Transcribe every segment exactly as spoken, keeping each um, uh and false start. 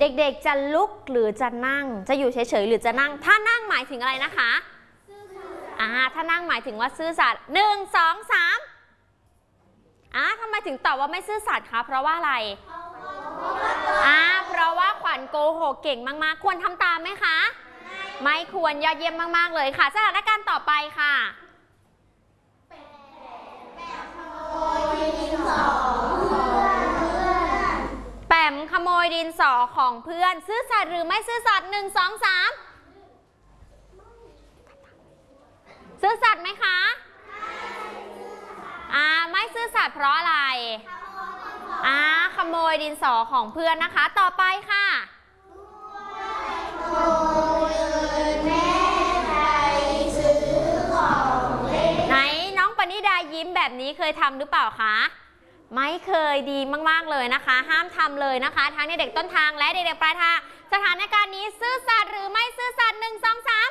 เด็กๆจะลุกหรือจะนั่งจะอยู่เฉยๆหรือจะนั่งถ้านั่งหมายถึงอะไรนะคะอ่าถ้านั่งหมายถึงว่าซื่อสัตย์หนึ่งสองสามอ่าทำไมถึงตอบว่าไม่ซื่อสัตย์คะเพราะว่าอะไรอ่าเพราะว่าขวัญโกหกเก่งมากๆควรทำตามไหมคะไม่ควรยอดเยี่ยมมากๆเลยค่ะสถานการณ์ต่อไปค่ะแปมขโมยดินสอของเพื่อนซื่อสัตย์หรือไม่ซื่อสัตย์หนึ่งสองสามซื่อสัตย์ไหมคะอ่าไม่ซื่อสัตย์เพราะอะไรอ่าขโมยดินสอของเพื่อนนะคะต่อไปค่ะไหนน้องปณิดายิ้มแบบนี้เคยทำหรือเปล่าคะไม่เคยดีมากๆเลยนะคะห้ามทำเลยนะคะทั้งเด็กต้นทางและเด็กๆปลายทางสถานการณ์นี้ซื่อสัตย์หรือไม่ซื่อสัตย์หนึ่งสองสาม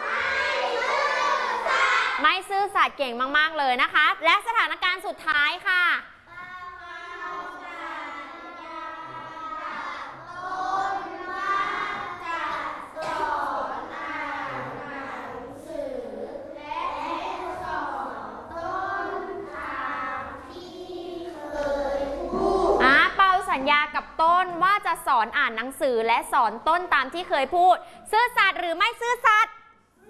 ไม่ซื่อสัตย์เก่งมากๆเลยนะคะและสถานการณ์สุดท้ายค่ะสัญญากับต้นว่าจะสอนอ่านหนังสือและสอนต้นตามที่เคยพูดซื่อสัตย์หรือไม่ซื่อสัตย์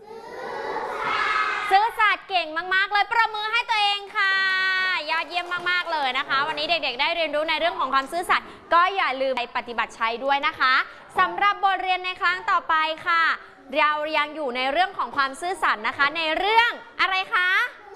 ซื่อสัตย์เก่งมากๆเลยประมือให้ตัวเองค่ะยอดเยี่ยมมากๆเลยนะคะวันนี้เด็กๆได้เรียนรู้ในเรื่องของความซื่อสัตย์ก็อย่าลืมไปปฏิบัติใช้ด้วยนะคะสำหรับบทเรียนในครั้งต่อไปค่ะเรายังอยู่ในเรื่องของความซื่อสัตย์นะคะในเรื่องอะไรคะ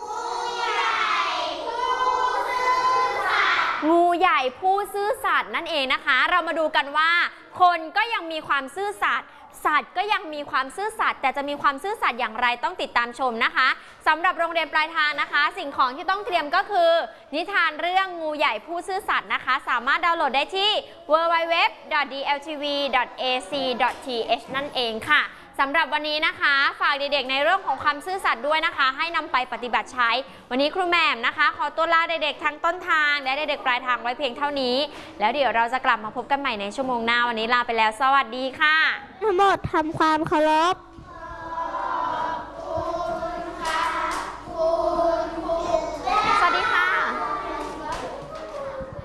งูใหญ่ผู้ซื่อสัตย์นั่นเองนะคะเรามาดูกันว่าคนก็ยังมีความซื่อสัตย์สัตว์ก็ยังมีความซื่อสัตย์แต่จะมีความซื่อสัตย์อย่างไรต้องติดตามชมนะคะสำหรับโรงเรียนปลายทางนะคะสิ่งของที่ต้องเตรียมก็คือนิทานเรื่องงูใหญ่ผู้ซื่อสัตย์นะคะสามารถดาวน์โหลดได้ที่ ดับเบิลยู ดับเบิลยู ดับเบิลยู ดอท ดี แอล ที วี ดอท เอ ซี ดอท ที เอช นั่นเองค่ะสำหรับวันนี้นะคะฝากเด็กๆในเรื่องของความซื่อสัตย์ด้วยนะคะให้นำไปปฏิบัติใช้วันนี้ครูแหม่มนะคะขอตัวลาเด็กๆทั้งต้นทางและเด็กๆปลายทางไว้เพียงเท่านี้แล้วเดี๋ยวเราจะกลับมาพบกันใหม่ในชั่วโมงหน้าวันนี้ลาไปแล้วสวัสดีค่ะทั้งหมดทำความเคารพ